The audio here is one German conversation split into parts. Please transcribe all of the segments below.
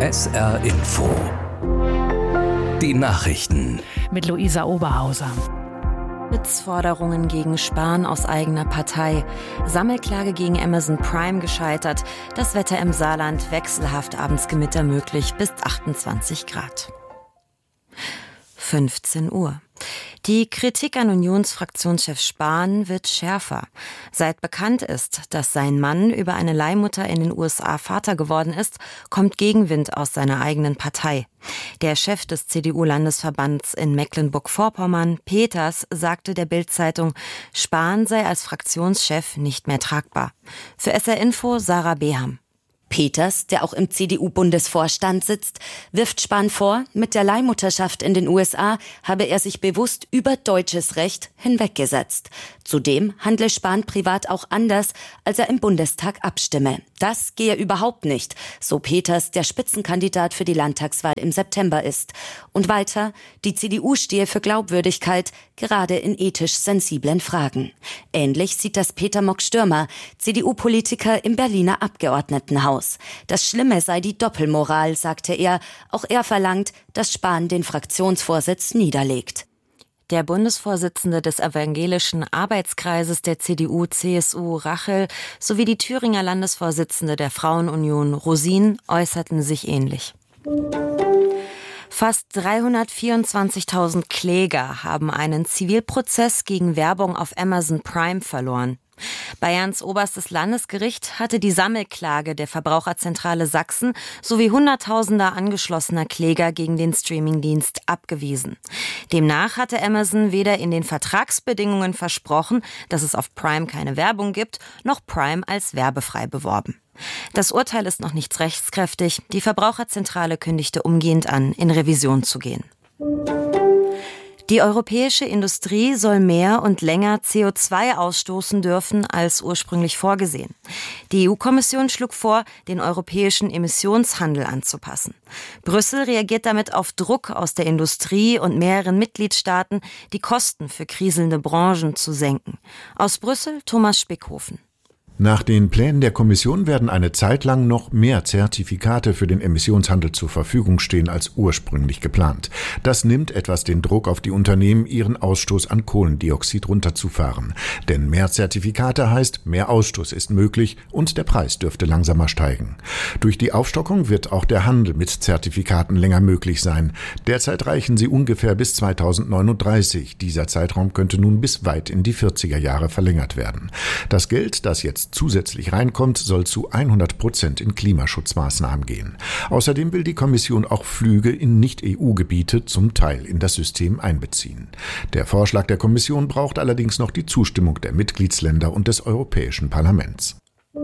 SR Info. Die Nachrichten. Mit Luisa Oberhauser. Forderungen gegen Spahn aus eigener Partei. Sammelklage gegen Amazon Prime gescheitert. Das Wetter im Saarland wechselhaft, abends Gewitter möglich bis 28 Grad. 15 Uhr. Die Kritik an Unionsfraktionschef Spahn wird schärfer. Seit bekannt ist, dass sein Mann über eine Leihmutter in den USA Vater geworden ist, kommt Gegenwind aus seiner eigenen Partei. Der Chef des CDU-Landesverbands in Mecklenburg-Vorpommern, Peters, sagte der Bild-Zeitung, Spahn sei als Fraktionschef nicht mehr tragbar. Für SR Info Sarah Beham. Peters, der auch im CDU-Bundesvorstand sitzt, wirft Spahn vor, mit der Leihmutterschaft in den USA habe er sich bewusst über deutsches Recht hinweggesetzt. Zudem handle Spahn privat auch anders, als er im Bundestag abstimme. Das gehe überhaupt nicht, so Peters, der Spitzenkandidat für die Landtagswahl im September ist. Und weiter, die CDU stehe für Glaubwürdigkeit, gerade in ethisch sensiblen Fragen. Ähnlich sieht das Peter Mock-Stürmer, CDU-Politiker im Berliner Abgeordnetenhaus. Das Schlimme sei die Doppelmoral, sagte er. Auch er verlangt, dass Spahn den Fraktionsvorsitz niederlegt. Der Bundesvorsitzende des Evangelischen Arbeitskreises der CDU-CSU, Rachel, sowie die Thüringer Landesvorsitzende der Frauenunion, Rosin, äußerten sich ähnlich. Fast 324.000 Kläger haben einen Zivilprozess gegen Werbung auf Amazon Prime verloren. Bayerns oberstes Landesgericht hatte die Sammelklage der Verbraucherzentrale Sachsen sowie Hunderttausender angeschlossener Kläger gegen den Streamingdienst abgewiesen. Demnach hatte Amazon weder in den Vertragsbedingungen versprochen, dass es auf Prime keine Werbung gibt, noch Prime als werbefrei beworben. Das Urteil ist noch nicht rechtskräftig. Die Verbraucherzentrale kündigte umgehend an, in Revision zu gehen. Die europäische Industrie soll mehr und länger CO2 ausstoßen dürfen als ursprünglich vorgesehen. Die EU-Kommission schlug vor, den europäischen Emissionshandel anzupassen. Brüssel reagiert damit auf Druck aus der Industrie und mehreren Mitgliedstaaten, die Kosten für kriselnde Branchen zu senken. Aus Brüssel Thomas Spickhofen. Nach den Plänen der Kommission werden eine Zeit lang noch mehr Zertifikate für den Emissionshandel zur Verfügung stehen als ursprünglich geplant. Das nimmt etwas den Druck auf die Unternehmen, ihren Ausstoß an Kohlendioxid runterzufahren. Denn mehr Zertifikate heißt, mehr Ausstoß ist möglich und der Preis dürfte langsamer steigen. Durch die Aufstockung wird auch der Handel mit Zertifikaten länger möglich sein. Derzeit reichen sie ungefähr bis 2039. Dieser Zeitraum könnte nun bis weit in die 40er Jahre verlängert werden. Das Geld, das jetzt zusätzlich reinkommt, soll zu 100% in Klimaschutzmaßnahmen gehen. Außerdem will die Kommission auch Flüge in Nicht-EU-Gebiete zum Teil in das System einbeziehen. Der Vorschlag der Kommission braucht allerdings noch die Zustimmung der Mitgliedsländer und des Europäischen Parlaments.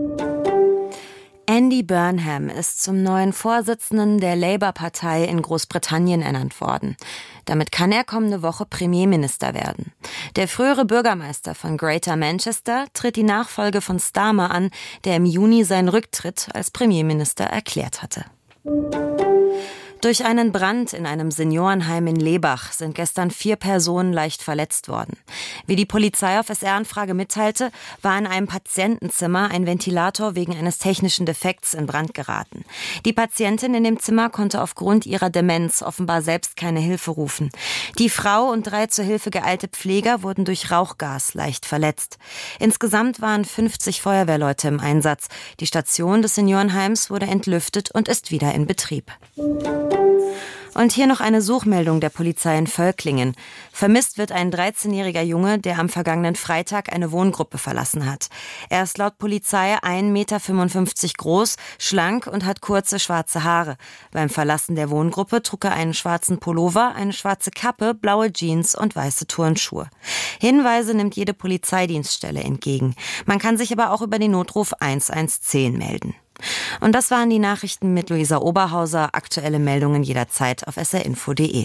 Andy Burnham ist zum neuen Vorsitzenden der Labour-Partei in Großbritannien ernannt worden. Damit kann er kommende Woche Premierminister werden. Der frühere Bürgermeister von Greater Manchester tritt die Nachfolge von Starmer an, der im Juni seinen Rücktritt als Premierminister erklärt hatte. Durch einen Brand in einem Seniorenheim in Lebach sind gestern 4 Personen leicht verletzt worden. Wie die Polizei auf SR-Anfrage mitteilte, war in einem Patientenzimmer ein Ventilator wegen eines technischen Defekts in Brand geraten. Die Patientin in dem Zimmer konnte aufgrund ihrer Demenz offenbar selbst keine Hilfe rufen. Die Frau und 3 zur Hilfe geeilte Pfleger wurden durch Rauchgas leicht verletzt. Insgesamt waren 50 Feuerwehrleute im Einsatz. Die Station des Seniorenheims wurde entlüftet und ist wieder in Betrieb. Und hier noch eine Suchmeldung der Polizei in Völklingen. Vermisst wird ein 13-jähriger Junge, der am vergangenen Freitag eine Wohngruppe verlassen hat. Er ist laut Polizei 1,55 Meter groß, schlank und hat kurze schwarze Haare. Beim Verlassen der Wohngruppe trug er einen schwarzen Pullover, eine schwarze Kappe, blaue Jeans und weiße Turnschuhe. Hinweise nimmt jede Polizeidienststelle entgegen. Man kann sich aber auch über den Notruf 110 melden. Und das waren die Nachrichten mit Luisa Oberhauser. Aktuelle Meldungen jederzeit auf srinfo.de.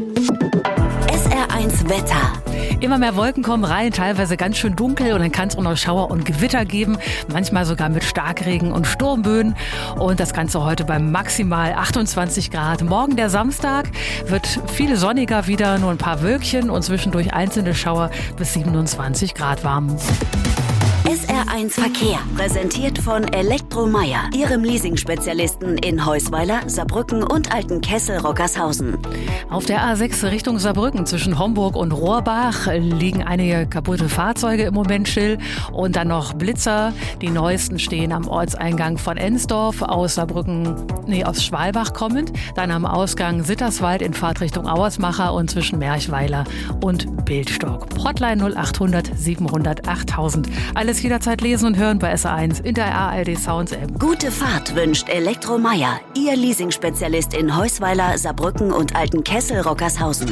SR1 Wetter. Immer mehr Wolken kommen rein, teilweise ganz schön dunkel und dann kann es auch noch Schauer und Gewitter geben, manchmal sogar mit Starkregen und Sturmböen und das Ganze heute bei maximal 28 Grad. Morgen der Samstag wird viel sonniger wieder, nur ein paar Wölkchen und zwischendurch einzelne Schauer bis 27 Grad warm. SR1 Verkehr, präsentiert von Elektromeyer, Ihrem Leasing-Spezialisten in Heusweiler, Saarbrücken und Altenkessel-Rockershausen. Auf der A6 Richtung Saarbrücken zwischen Homburg und Rohrbach liegen einige kaputte Fahrzeuge im Moment still und dann noch Blitzer. Die neuesten stehen am Ortseingang von Ensdorf aus aus Schwalbach kommend, dann am Ausgang Sitterswald in Fahrtrichtung Auersmacher und zwischen Merchweiler und Bildstock. Hotline 0800 700 8000. Alles jederzeit lesen und hören bei SR1 in der ARD Sounds App. Gute Fahrt wünscht Elektromeyer, Ihr Leasing-Spezialist in Heusweiler, Saarbrücken und Altenkessel-Rockershausen.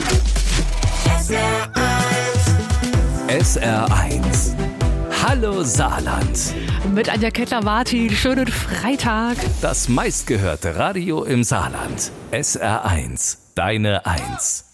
SR1. Hallo Saarland. Mit Anja Kettler-Martin, schönen Freitag. Das meistgehörte Radio im Saarland. SR1, deine Eins.